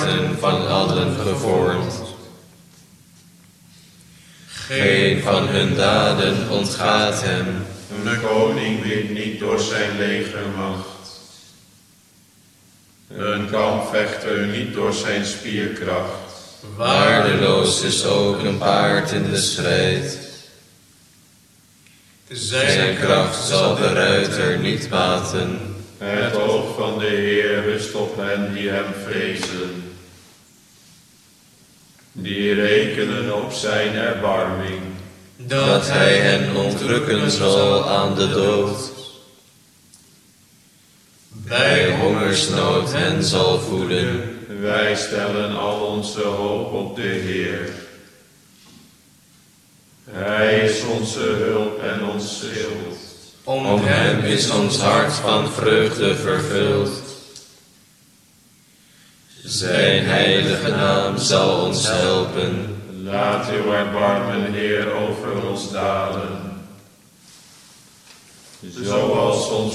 van allen gevormd. Geen van hun daden ontgaat hem. Een koning wint niet door zijn legermacht. Een kampvechter niet door zijn spierkracht. Waardeloos is ook een paard in de strijd. Zijn kracht zal de ruiter niet baten. Het oog van de Heer rust op hen die hem vrezen. Die rekenen op zijn erbarming. Dat hij hen ontrukken zal aan de dood. Bij hongersnood hen zal voeden. Wij stellen al onze hoop op de Heer. Hij is onze hulp en ons schild. Om hem is ons hart van vreugde vervuld. Zijn heilige naam zal ons helpen. Laat uw erbarmen, Heer, over ons dalen. Zoals ons